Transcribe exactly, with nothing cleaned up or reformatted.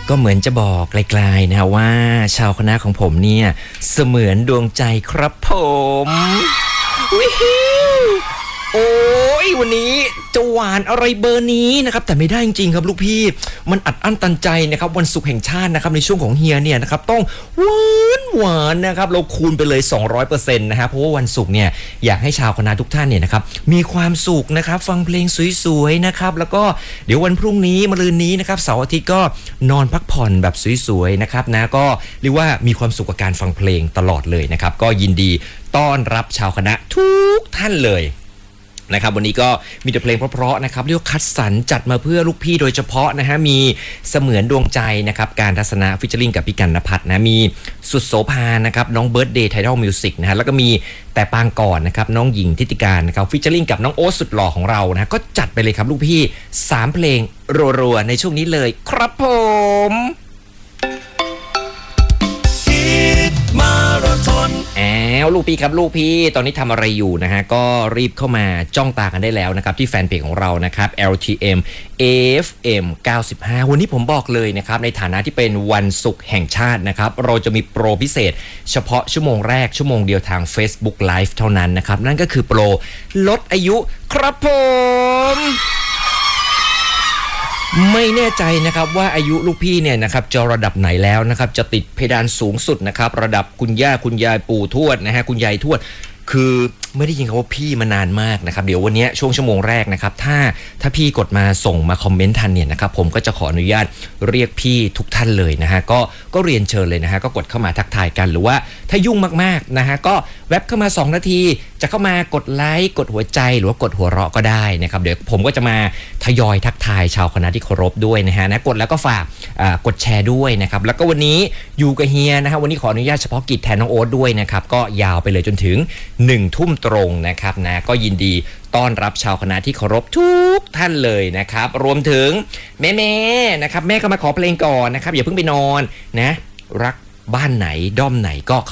ก็เหมือนจะบอกไกลๆนะว่าชาวคณะของผมเนี่ยเสมือนดวงใจครับผมวิฮิวโอ้ยวันนี้จะหวานอะไรเบอร์นี้นะครับแต่ไม่ได้จริงๆครับลูกพี่มันอัดอั้นตันใจนะครับวันศุกร์แห่งชาตินะครับในช่วงของเฮียเนี่ยนะครับต้องหวานหวานนะครับเราคูณไปเลย สองร้อยเปอร์เซ็นต์ นะครับเพราะว่าวันศุกร์เนี่ยอยากให้ชาวคณะทุกท่านเนี่ยนะครับมีความสุขนะครับฟังเพลงสวยๆนะครับแล้วก็เดี๋ยววันพรุ่งนี้มะรืนนี้นะครับเสาร์อาทิตย์ก็นอนพักผ่อนแบบสวยๆนะครับนะก็เรียกว่ามีความสุขกับการฟังเพลงตลอดเลยนะครับก็ยินดีต้อนรับชาวคณะทุกท่านเลยนะครับวันนี้ก็มีแต่เพลงเพราะๆนะครับเรียกว่าคัดสรรจัดมาเพื่อลูกพี่โดยเฉพาะนะฮะมีเสมือนดวงใจนะครับการทัศนะฟิชเชอริงกับพี่กันณภัทรนะมีสุดโสภานะครับน้องเบิร์ดเดย์ไทดอลมิวสิกนะฮะแล้วก็มีแต่ปางก่อนนะครับน้องหญิงทิติการนะครับฟิชเชอริงกับน้องโอ๊ตสุดหล่อของเรานะก็จัดไปเลยครับลูกพี่สามเพลงรัวๆในช่วงนี้เลยครับผมแอวลูกพี่ครับลูกพี่ตอนนี้ทำอะไรอยู่นะฮะก็รีบเข้ามาจ้องตากันได้แล้วนะครับที่แฟนเพจของเรานะครับ แอล ที เอ็ม เอ เอฟ เอ็ม เก้าสิบห้าวันนี้ผมบอกเลยนะครับในฐานะที่เป็นวันศุกร์แห่งชาตินะครับเราจะมีโปรพิเศษเฉพาะชั่วโมงแรกชั่วโมงเดียวทาง Facebook Live เท่านั้นนะครับนั่นก็คือโปรลดอายุครับผมไม่แน่ใจนะครับว่าอายุลูกพี่เนี่ยนะครับจะระดับไหนแล้วนะครับจะติดเพดานสูงสุดนะครับระดับคุณย่าคุณยายปู่ทวดนะฮะคุณยายทวดคือไม่ได้ยินคำว่าพี่มานานมากนะครับเดี๋ยววันนี้ช่วงชั่วโมงแรกนะครับถ้าถ้าพี่กดมาส่งมาคอมเมนต์ทันเนี่ยนะครับผมก็จะขออนุญาตเรียกพี่ทุกท่านเลยนะฮะก็ก็เรียนเชิญเลยนะฮะก็กดเข้ามาทักทายกันหรือว่าถ้ายุ่งมากๆนะฮะก็แวบเข้ามาสองนาทีจะเข้ามากดไลค์กดหัวใจหรือว่ากดหัวเราะก็ได้นะครับเดี๋ยวผมก็จะมาทยอยทักทายชาวคณะที่เคารพด้วยนะฮะนะกดแล้วก็ฝากกดแชร์ด้วยนะครับแล้วก็วันนี้อยู่กับเฮียนะฮะวันนี้ขออนุญาตเฉพาะกิจแทนน้องโอ๊ตด้วยนะครับก็ยาวไปเลยจนถึงหนึ่งทุ่มตรงนะครับนะก็ยินดีต้อนรับชาวคณะที่เคารพทุกท่านเลยนะครับรวมถึงแม่ๆนะครับแม่ก็มาขอเพลงก่อนนะครับอย่าเพิ่งไปนอนนะรักบ้านไหนด้อมไหนก็